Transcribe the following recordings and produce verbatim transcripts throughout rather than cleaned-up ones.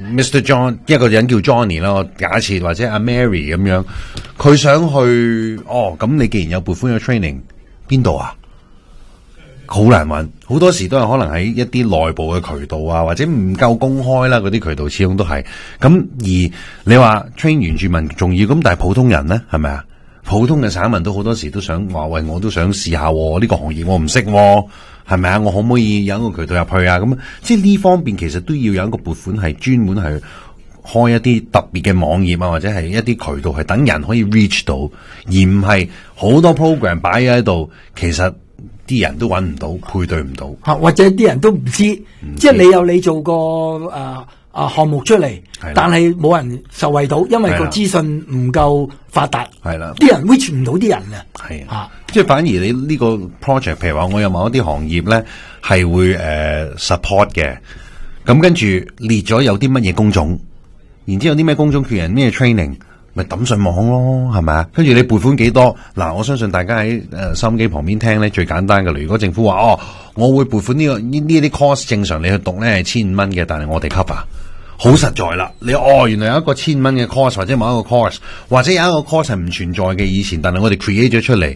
Mister John 一個人叫 Johnny 啦，假設或者阿 Mary 咁樣，佢想去哦，咁你既然有撥款有 training， 邊度啊？好難揾，好多時都係可能喺一啲內部嘅渠道啊，或者唔夠公開啦，嗰啲渠道始終都係咁。而你話 train 原住民重要，咁但係普通人咧係咪啊？普通嘅省民都好多時都想話喂，我都想試下呢、呢個行業，我唔識係咪啊？我可唔可以有一個渠道入去啊？咁即係呢方面其實都要有一個撥款係專門係開一啲特別嘅網頁啊，或者係一啲渠道係等人可以 reach 到，而唔係好多 program 擺喺度，其實啲人都揾唔到，配對唔到， 吓或者啲人都唔知，即係你有你做個誒誒項目出嚟，但係冇人受惠到，因為個資訊唔夠發達，係啦，啲人 reach 唔到啲人啊， 係啊，即係反而你呢個 project， 譬如話我有某一啲行業咧係會誒、呃、support 嘅，咁跟住列咗有啲乜嘢工種，然之後有啲咩工種缺人咩 training。咪抌上網咯，係咪啊？跟住你撥款幾多？嗱，我相信大家喺誒收音機旁邊聽咧，最簡單嘅。如果政府話哦，我會撥款呢、這個呢呢啲 course， 正常你去讀咧係千五蚊嘅，但係我哋 cover，好實在啦。你哦，原來有一個千五蚊嘅 course， 或者某一個 course， 或者有一個 course 係唔存在嘅以前，但係我哋 create 咗出嚟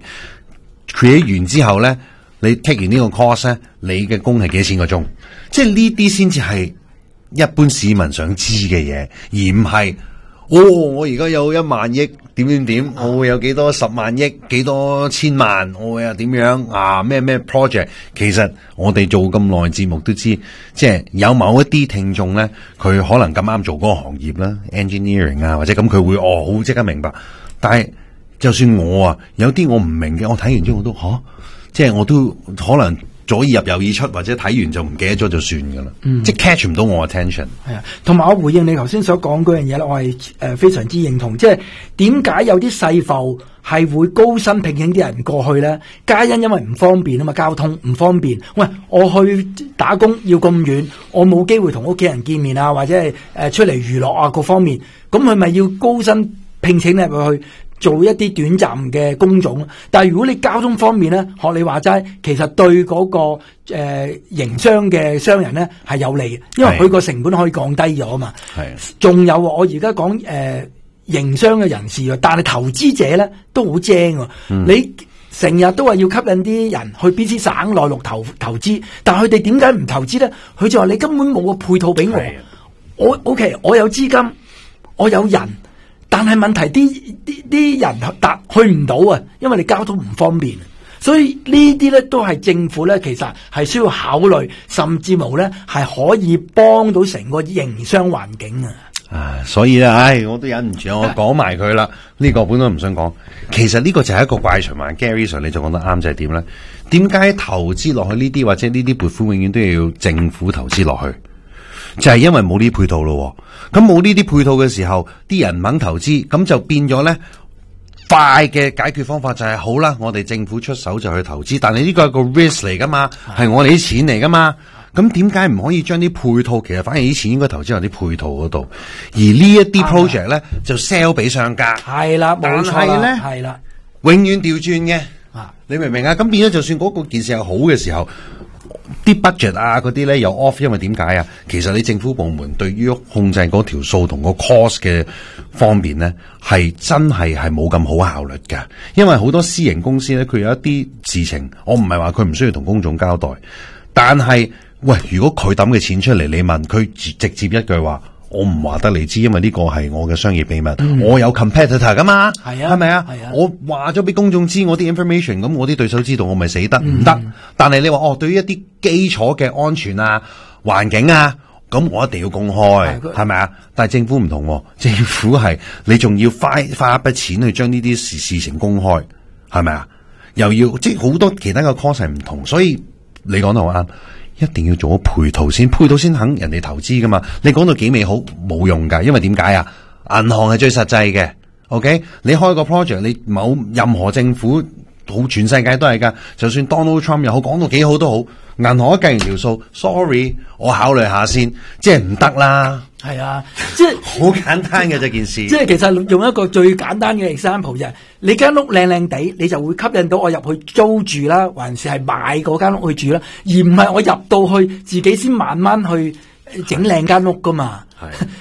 ，create 完之後咧，你 take 完呢個 course 咧，你嘅工係幾錢個鐘？即係呢啲先至係一般市民想知嘅嘢，而唔係。哦，我而家有一萬億點點點，我會有幾多十萬億，幾多千萬，我會有點樣啊？咩咩 project？其實我哋做咁耐節目都知，即係有某一啲聽眾咧，佢可能咁啱做嗰個行業啦 ，engineering 啊，或者咁佢會哦好即刻明白。但係就算我啊，有啲我唔明嘅，我睇完之後我都吓、啊，即係我都可能。左耳入右耳出，或者睇完就唔記得咗就算噶啦、嗯，即係 catch 唔到我 attention。係啊，同埋我回應你頭先所講嗰樣嘢咧，我係誒非常之認同。即係點解有啲細埠係會高薪聘請啲人過去咧？皆因因為唔方便啊嘛，交通唔方便。喂，我去打工要咁遠，我冇機會同屋企人見面啊，或者係誒出嚟娛樂啊各方面，咁佢咪要高薪聘請你入去？做一啲短暫嘅工種，但係如果你交通方面咧，學你話齋，其實對嗰、那個誒、呃、營商嘅商人咧係有利嘅，因為佢個成本可以降低咗嘛。係，仲有我而家講誒營商嘅人士，但係投資者咧都好精喎、嗯。你成日都話要吸引啲人去邊啲省內陸投投資，但係佢哋點解唔投資咧？佢就話你根本冇個配套俾我，我 OK， 我有資金，我有人。但係問題啲啲啲人達去唔到啊，因為你交通唔方便，所以呢啲咧都係政府咧其實係需要考慮，甚至乎咧係可以幫到成個營商環境啊。 啊，所以咧，唉，我都忍唔住，我講埋佢啦。呢個本來唔想講，其實呢個就係一個怪循環。Gary Sir 你就講得啱，就係點咧？點解投資落去呢啲或者呢啲撥款永遠都要政府投資落去？就係、是、因為冇呢啲配套咯，咁冇呢啲配套嘅時候，啲人唔肯投資，咁就變咗咧快嘅解決方法就係、是、好啦，我哋政府出手就去投資，但係呢個係個 risk 嚟噶嘛，係我哋啲錢嚟噶嘛，咁點解唔可以將啲配套？其實反而啲錢應該投資喺啲配套嗰度，而呢一啲 project 咧就 sell 俾商家，係啦，冇錯啦，係啦，永遠調轉嘅，你明唔明啊？咁變咗就算嗰個件事係好嘅時候。啲 budget 啊嗰啲咧又 off， 因為點解啊？其實你政府部門對於控制嗰條數同個 cost 嘅方面咧，係真係係冇咁好效率㗎。因為好多私營公司咧，佢有一啲事情，我唔係話佢唔需要同公眾交代，但係喂，如果佢抌嘅錢出嚟，你問佢直接一句話。我唔話得你知，因為呢個係我嘅商業秘密。嗯、我有 competitor 噶嘛，係啊，係咪啊？係啊，我話咗俾公眾知我啲 information， 咁我啲對手知道，我咪死得唔得、嗯？但係你話哦，對於一啲基礎嘅安全啊、環境啊，咁我一定要公開，係咪啊？但係政府唔同、啊，政府係你仲要花花一筆錢去將呢啲事事情公開，係咪啊？又要即係好多其他嘅 cost 係唔同，所以你講得好啱。一定要做配套先，配套先肯人哋投資噶嘛。你講到幾美好冇用噶，因為點解啊？銀行係最實際嘅。OK， 你開個 project， 你某任何政府好全世界都係噶，就算 Donald Trump 又好，講到幾好都好，銀行一計完條數 ，sorry， 我考慮下先，即係唔得啦。 係啊，即係好簡單嘅這件事。 即係其實用一個最簡單嘅 example 就係，你間屋靚靚地，你就會吸引到我入去租住啦，還是係買嗰間屋去住啦，而唔係我入到去自己先慢慢去整靚間屋噶嘛。係